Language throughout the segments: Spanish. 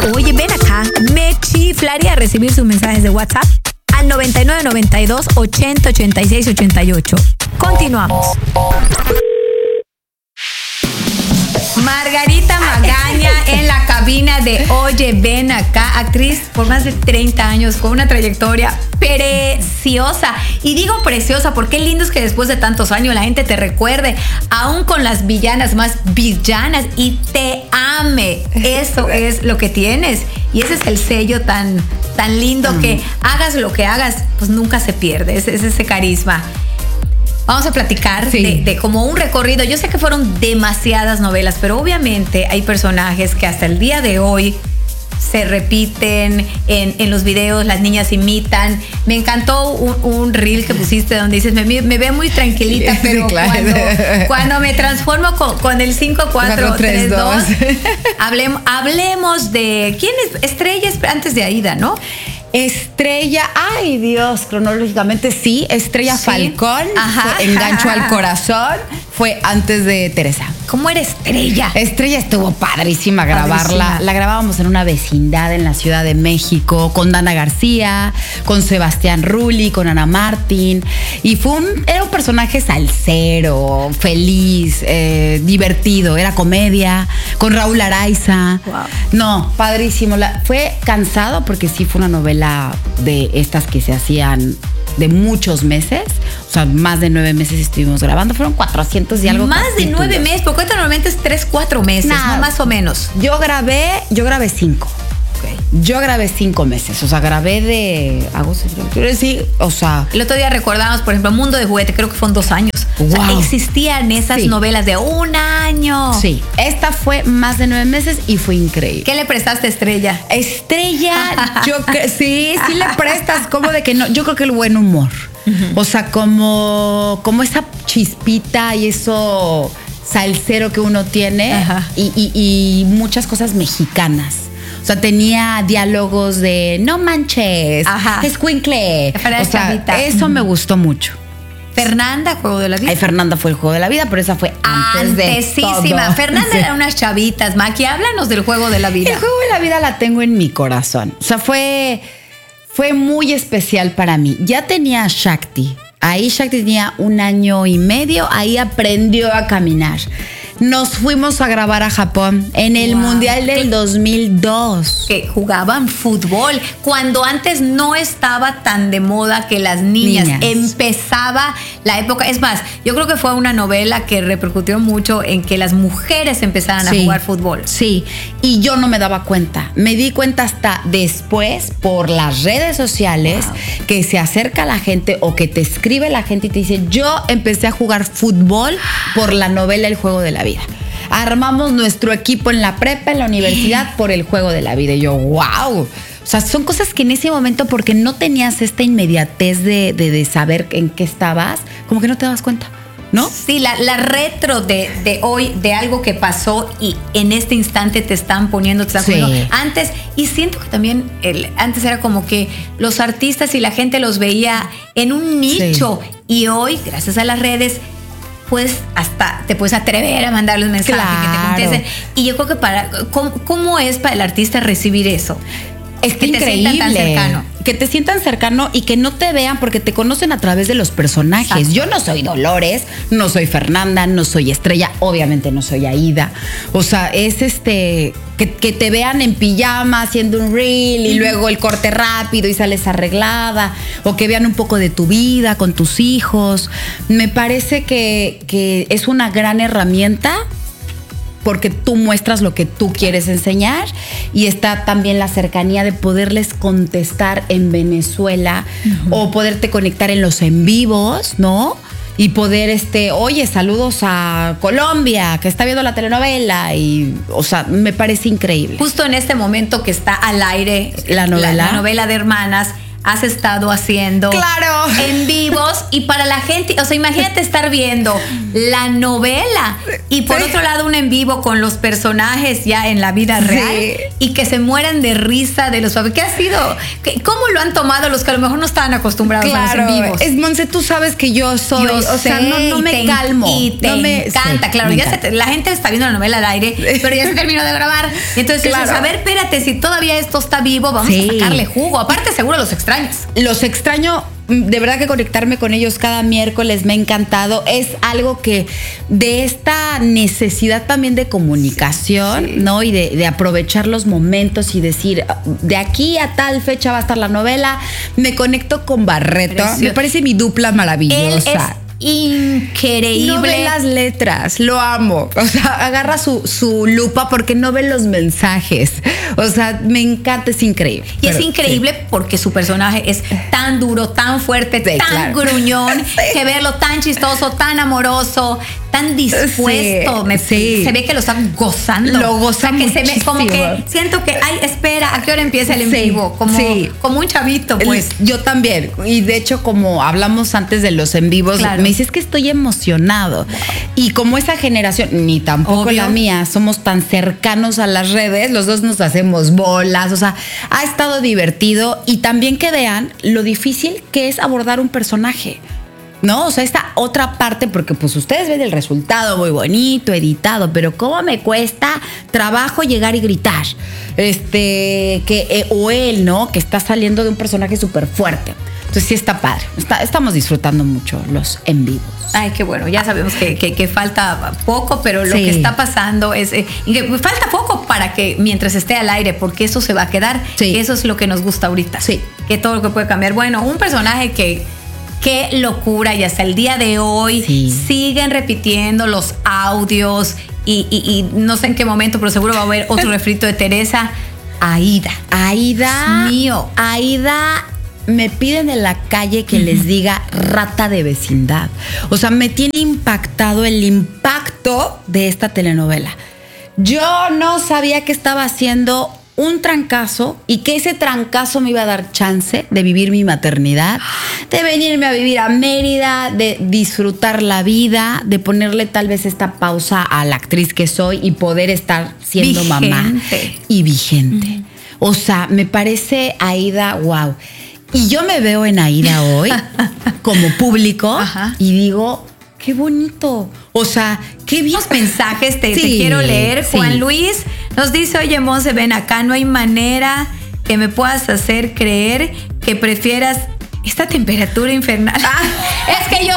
Oye, ven acá, me chiflaría recibir sus mensajes de WhatsApp al 9992 80 86 88. Continuamos. Margarita Magaña en la cabina de Oye, ven acá, actriz por más de 30 años con una trayectoria preciosa. Y digo preciosa porque lindo es que después de tantos años la gente te recuerde, aún con las villanas más villanas, y te ame. Eso es lo que tienes. Y ese es el sello tan lindo que hagas lo que hagas, pues nunca se pierde. Es ese carisma. Vamos a platicar de como un recorrido. Yo sé que fueron demasiadas novelas, pero obviamente hay personajes que hasta el día de hoy se repiten en los videos, las niñas imitan. Me encantó un reel que pusiste donde dices, me veo muy tranquilita, sí, pero claro, cuando me transformo con el 5-4-3-2, hablemos de quién es Estrella antes de Aida, ¿no? Estrella, ay Dios, cronológicamente sí, Estrella Falcón, fue Engancho al Corazón, fue antes de Teresa. ¿Cómo era Estrella? Estrella estuvo padrísima grabarla. La grabábamos en una vecindad en la Ciudad de México con Dana García, con Sebastián Rulli, con Ana Martín. Y era un personaje salsero, feliz, divertido. Era comedia, con Raúl Araiza. Wow. No, padrísimo. Fue cansado porque sí fue una novela de estas que se hacían de muchos meses. O sea, más de 9 meses estuvimos grabando. Fueron 400 y algo. Más de 9 meses, porque normalmente es 3-4 meses, ¿no? Más o menos. Yo grabé 5. Okay. Yo grabé 5 meses. O sea, grabé de agosto. Sí, o sea. El otro día recordamos, por ejemplo, Mundo de Juguete, creo que fueron 2 años. Wow. O sea, existían esas novelas de 1 año. Sí. Esta fue más de 9 meses y fue increíble. ¿Qué le prestaste a Estrella? Estrella, sí le prestas. Como de que no. Yo creo que el buen humor. O sea, como esa chispita y eso salsero que uno tiene y muchas cosas mexicanas. O sea, tenía diálogos de no manches, escuincle. O sea, eso me gustó mucho. Fernanda, Juego de la Vida. Ay, Fernanda fue el Juego de la Vida, pero esa fue antesísima de todo. Fernanda era unas chavitas, Maki. Háblanos del Juego de la Vida. El Juego de la Vida la tengo en mi corazón. O sea, fue muy especial para mí. Ya tenía a Shakti. Ahí Shakti tenía 1 año y medio. Ahí aprendió a caminar. Nos fuimos a grabar a Japón en el Mundial del 2002. Que jugaban fútbol, cuando antes no estaba tan de moda que las niñas. Empezaba la época. Es más, yo creo que fue una novela que repercutió mucho en que las mujeres empezaran a jugar fútbol. Sí, y yo no me daba cuenta. Me di cuenta hasta después por las redes sociales que se acerca la gente o que te escribe la gente y te dice, yo empecé a jugar fútbol por la novela El Juego de la Vida. Armamos nuestro equipo en la prepa, en la universidad, por El Juego de la Vida. Y yo, wow. O sea, son cosas que en ese momento, porque no tenías esta inmediatez de saber en qué estabas, como que no te dabas cuenta, ¿no? Sí, la retro de hoy, de algo que pasó y en este instante te están poniendo antes. Y siento que también antes era como que los artistas y la gente los veía en un nicho. Y hoy, gracias a las redes, pues hasta te puedes atrever a mandarle un mensaje que te contesten. Y yo creo que ¿cómo es para el artista recibir eso? Es que increíble. Te sientan tan cercano. Que te sientan cercano y que no te vean porque te conocen a través de los personajes. Exacto. Yo no soy Dolores, no soy Fernanda, no soy Estrella, obviamente no soy Aida. O sea, es que te vean en pijama haciendo un reel y luego el corte rápido y sales arreglada, o que vean un poco de tu vida con tus hijos. Me parece que es una gran herramienta porque tú muestras lo que tú quieres enseñar, y está también la cercanía de poderles contestar en Venezuela o poderte conectar en los en vivos, ¿no? Y poder, oye, saludos a Colombia, que está viendo la telenovela. Y, o sea, me parece increíble. Justo en este momento que está al aire la novela de Hermanas, has estado haciendo en vivos y para la gente, o sea, imagínate estar viendo la novela y por otro lado un en vivo con los personajes ya en la vida real y que se mueran de risa de los papás. ¿Qué ha sido? ¿Cómo lo han tomado los que a lo mejor no estaban acostumbrados a los en vivos? Monse, tú sabes que yo soy, o sea, no me calmo. Y te encanta, claro. La gente está viendo la novela al aire, pero ya se terminó de grabar. Entonces, a ver, espérate, si todavía esto está vivo, vamos a sacarle jugo. Aparte, seguro los extrañas. Los extraño. De verdad que conectarme con ellos cada miércoles me ha encantado. Es algo que de esta necesidad también de comunicación, ¿no? Y de aprovechar los momentos y decir, de aquí a tal fecha va a estar la novela. Me conecto con Barreto. Precioso. Me parece mi dupla maravillosa. Increíble. No ve las letras, lo amo. O sea, agarra su lupa porque no ve los mensajes. O sea, me encanta, es increíble. Y es increíble porque su personaje es tan duro, tan fuerte, tan gruñón, que verlo tan chistoso, tan amoroso, tan dispuesto. Se ve que lo están gozando. Lo goza muchísimo. Que se ve como que siento que, espera, ¿a qué hora empieza el en vivo? Como un chavito, pues. Yo también. Y de hecho, como hablamos antes de los en vivos, me dices que estoy emocionado. Wow. Y como esa generación, ni tampoco la mía, somos tan cercanos a las redes, los dos nos hacemos bolas, o sea, ha estado divertido y también que vean lo difícil que es abordar un personaje. ¿No? O sea, esta otra parte, porque pues ustedes ven el resultado muy bonito, editado, pero cómo me cuesta trabajo llegar y gritar. O él, ¿no? Que está saliendo de un personaje súper fuerte. Entonces sí está padre. Estamos disfrutando mucho los en vivos. Ay, qué bueno. Ya sabemos que falta poco, pero lo que está pasando es... falta poco para que mientras esté al aire, porque eso se va a quedar. Que eso es lo que nos gusta ahorita. Sí. Que todo lo que puede cambiar. Bueno, un personaje que... Qué locura, y hasta el día de hoy siguen repitiendo los audios y no sé en qué momento, pero seguro va a haber otro refrito de Teresa. Aida. Mío. Aida, me piden en la calle que les diga rata de vecindad. O sea, me tiene impactado el impacto de esta telenovela. Yo no sabía que estaba haciendo un trancazo y que ese trancazo me iba a dar chance de vivir mi maternidad, de venirme a vivir a Mérida, de disfrutar la vida, de ponerle tal vez esta pausa a la actriz que soy y poder estar siendo mamá y vigente. O sea, me parece Aida, wow. Y yo me veo en Aida hoy como público y digo, qué bonito. O sea, qué bien. Los mensajes te quiero leer. Juan Luis nos dice, oye, Monse, ven acá, no hay manera que me puedas hacer creer que prefieras esta temperatura infernal. Es que yo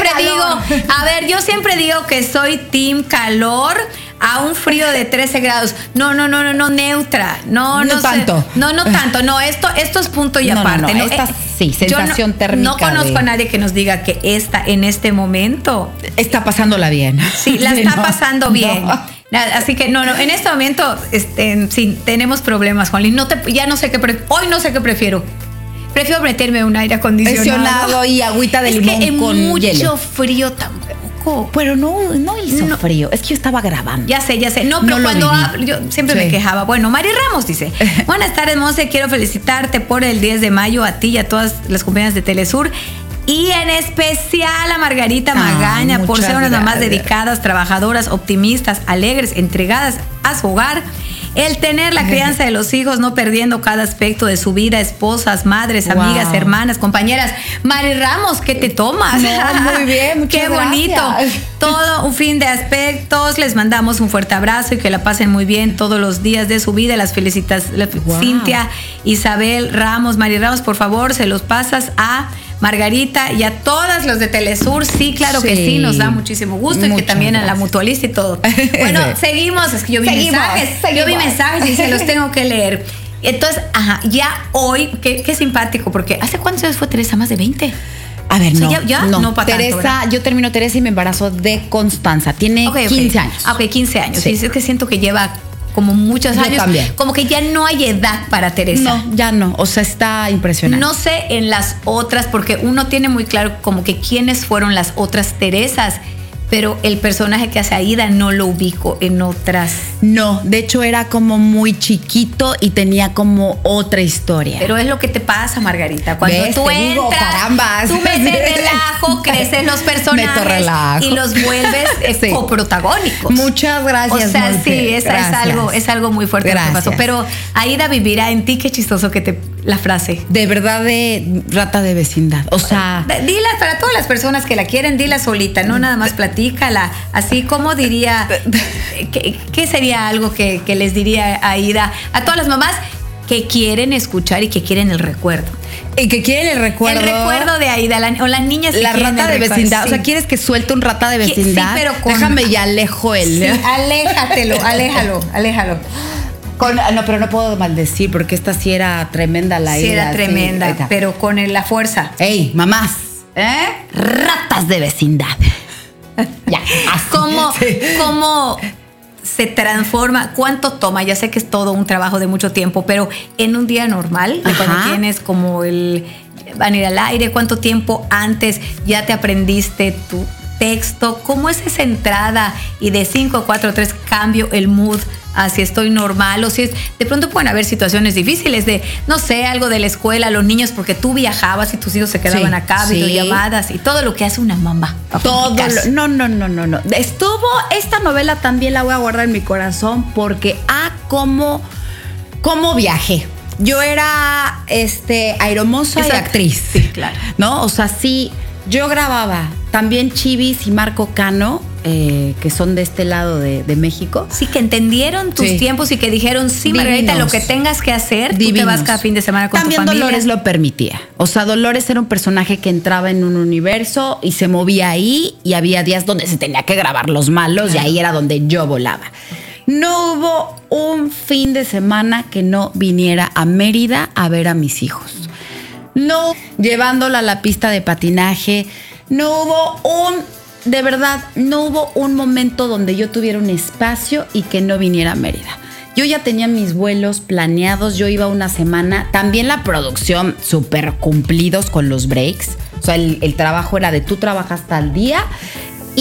siempre digo que soy team calor a un frío de 13 grados. No, neutra. No tanto. No tanto. No, esto es punto y aparte. No, esta sensación térmica. No conozco a nadie que nos diga que en este momento está pasándola bien. Sí, la está pasando bien. Así que no, en este momento sí, tenemos problemas, Juan Luis. Ya no sé qué hoy no sé qué prefiero. Prefiero meterme un aire acondicionado y agüita de limón que con mucho hielo. Frío tampoco. Pero no hizo frío. Es que yo estaba grabando. Ya sé. No, pero cuando hablo, yo siempre me quejaba. Bueno, Mari Ramos dice, buenas tardes, Monse, quiero felicitarte por el 10 de mayo a ti y a todas las compañeras de Telesur. Y en especial a Margarita Magaña por ser unas mamás dedicadas, trabajadoras, optimistas, alegres, entregadas a su hogar. El tener la crianza de los hijos, no perdiendo cada aspecto de su vida, esposas, madres, amigas, hermanas, compañeras. Mari Ramos, ¿qué te tomas? Muy bien, muchas Qué bonito. Gracias. Todo un fin de aspectos. Les mandamos un fuerte abrazo y que la pasen muy bien todos los días de su vida. Las felicitas, Cintia, Isabel Ramos, Mari Ramos, por favor, se los pasas a Margarita y a todas los de Telesur. Sí, claro que sí, nos da muchísimo gusto. Y que también a la mutualista y todo. Bueno, seguimos. Es que yo vi mensajes y se los tengo que leer. Entonces, ya hoy, qué simpático, porque ¿hace cuántos años fue Teresa? ¿Más de 20? A ver, no. No para Teresa, tanto, yo termino Teresa y me embarazo de Constanza. Tiene 15 años. Ok, 15 años. Sí. Es que siento que lleva como muchos años. También. Como que ya no hay edad para Teresa. No, ya no. O sea, está impresionante. No sé en las otras, porque uno tiene muy claro como que quiénes fueron las otras Teresas. pero el personaje que hace Aida no lo ubico en otras. No, de hecho era como muy chiquito y tenía como otra historia. Pero es lo que te pasa, Margarita. Cuando ¿ves? tú Te digo, entras, carambas. tú metes relajo, creces los personajes y los vuelves sí. coprotagónicos. Muchas gracias. O sea, Monse. sí, es algo muy fuerte lo que pasó. Pero Aida vivirá en ti. Qué chistoso que la frase. De verdad, de rata de vecindad. O sea, dila para todas las personas que la quieren, dila solita, no nada más platícala. Así como diría, ¿qué sería algo que les diría Aida a todas las mamás que quieren escuchar y que quieren el recuerdo? Y que quieren el recuerdo. El recuerdo de Aida, o las niñas que la quieren rata de vecindad. Sí. O sea, ¿quieres que suelte un rata de vecindad? Sí, pero déjame y alejo él. Sí, aléjalo. No, pero no puedo maldecir porque esta sí era tremenda la Aida. Sí, era tremenda, sí, pero con la fuerza. ¡Ey, mamás! Ratas de vecindad. Ya. ¿Cómo se transforma? ¿Cuánto toma? Ya sé que es todo un trabajo de mucho tiempo, pero en un día normal, de cuando tienes como van a ir al aire, ¿cuánto tiempo antes ya te aprendiste tu texto? ¿Cómo es esa entrada y de 5, 4, 3 cambio el mood a si estoy normal o si es, de pronto pueden haber situaciones difíciles de, no sé, algo de la escuela, los niños, porque tú viajabas y tus hijos se quedaban acá, videollamadas y todo lo que hace una mamá. No. Esta novela también la voy a guardar en mi corazón porque cómo viajé. Yo era aeromoza y actriz. Sí, claro. ¿No? O sea, sí, yo grababa también Chivis y Marco Cano, que son de este lado de México. Sí, que entendieron tus tiempos y que dijeron, sí, Margarita, lo que tengas que hacer, tú te vas cada fin de semana con también tu familia. Dolores lo permitía. O sea, Dolores era un personaje que entraba en un universo y se movía ahí y había días donde se tenía que grabar los malos y ahí era donde yo volaba. No hubo un fin de semana que no viniera a Mérida a ver a mis hijos. No, llevándola a la pista de patinaje. No hubo un momento donde yo tuviera un espacio y que no viniera a Mérida. Yo ya tenía mis vuelos planeados, yo iba una semana. También la producción, súper cumplidos con los breaks. O sea, el trabajo era de tú trabajas tal día